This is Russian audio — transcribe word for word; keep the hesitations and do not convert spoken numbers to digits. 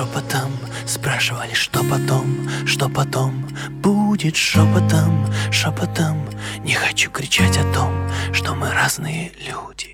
шепотом спрашивали, что потом, что потом будет шепотом, шепотом. Не хочу кричать о том, что мы разные люди.